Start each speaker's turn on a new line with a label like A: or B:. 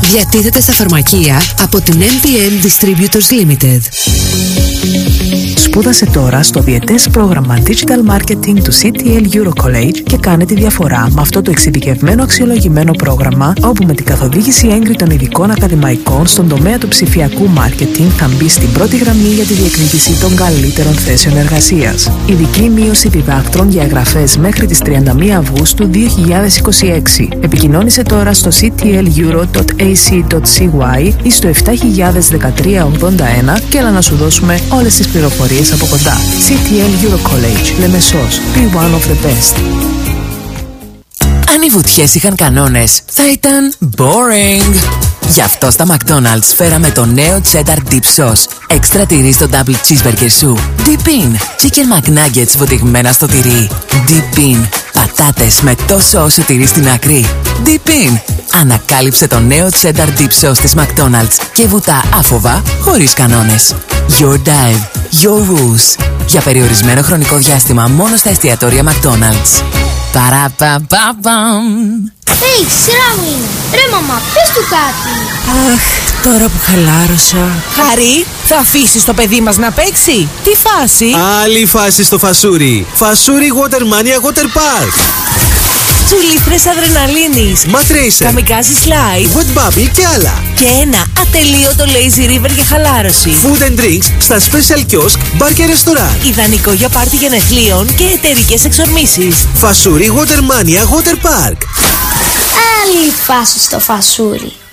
A: Διατίθεται στα φαρμακεία από την MPM Distributors Limited.
B: Σπούδασε τώρα στο διετές πρόγραμμα Digital Marketing του CTL Euro College και κάνε τη διαφορά με αυτό το εξειδικευμένο αξιολογημένο πρόγραμμα, όπου με την καθοδήγηση έγκριτων ειδικών ακαδημαϊκών στον τομέα του ψηφιακού marketing θα μπει στην πρώτη γραμμή για τη διεκδίκηση των καλύτερων θέσεων εργασίας. Ειδική μείωση διδάκτρων για εγγραφές μέχρι τις 31 Αυγούστου 2026. Επικοινώνησε τώρα στο ctleuro.ac.cy ή στο 701381 και έλα να σου δώσουμε όλες τις πληροφορίες από κοντά. CTL Euro College, Λεμεσός. Be one of the best.
C: Αν οι βουτιές είχαν κανόνες, θα ήταν boring. Γι' αυτό στα McDonald's φέραμε το νέο Cheddar Dip Sauce. Έξτρα τυρί στο Double Cheeseburger σου. Dip in. Chicken McNuggets βουτυγμένα στο τυρί. Dip in. Πατάτες με τόσο όσο τυρί στην άκρη. Dip in. Ανακάλυψε το νέο Cheddar Dip Sauce της McDonald's και βουτά άφοβα, χωρίς κανόνες. Your dive. Your rules. Για περιορισμένο χρονικό διάστημα μόνο στα εστιατόρια McDonald's. Παραπαπαπαμ.
D: Hey, σειρά μου είναι. Ρε μαμά, πες του κάτι.
E: Αχ, τώρα που χαλάρωσα. Χαρή, θα αφήσεις το παιδί μας να παίξει? Τι φάση?
F: Άλλη φάση στο Φασούρι. Φασούρι Watermania Water Park.
E: Τσουλήθρες αδρεναλίνης,
F: Mat-Racer,
E: καμικάζι slide,
F: Wet Bubble και άλλα.
E: και ένα ατελείωτο lazy river για χαλάρωση.
F: Food and drinks στα special kiosk, bar και restaurant.
E: Ιδανικό για πάρτι γενεθλίων και εταιρικές εξορμήσεις.
F: Φασούρι Watermania Water Park.
D: Άλλη φάση στο Φασούρι.